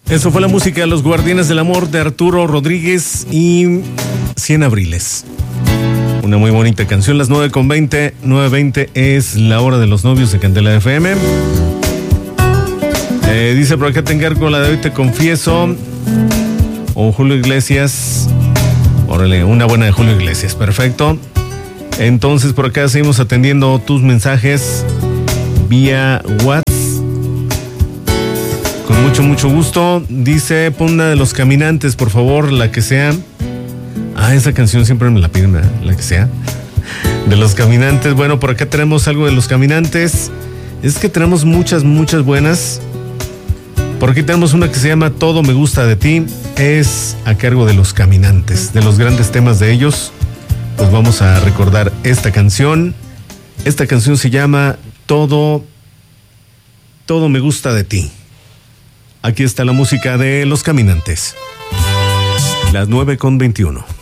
Eso fue la música de Los Guardianes del Amor de Arturo Rodríguez y 100 Abriles. Una muy bonita canción, las 9:20. 9:20 es la hora de los novios de Candela FM. Dice por acá, te encargo la de hoy, te confieso. O Julio Iglesias. Órale, una buena de Julio Iglesias, perfecto. Entonces por acá seguimos atendiendo tus mensajes vía WhatsApp. Con mucho gusto. Dice, pon una de Los Caminantes, por favor, la que sea. Esa canción siempre me la piden, ¿verdad? La que sea. De Los Caminantes. Bueno, por acá tenemos algo de Los Caminantes. Es que tenemos muchas buenas. Por aquí tenemos una que se llama Todo me gusta de ti. Es a cargo de Los Caminantes. De los grandes temas de ellos, pues vamos a recordar esta canción. Esta canción se llama Todo me gusta de ti. Aquí está la música de Los Caminantes. Las 9:21.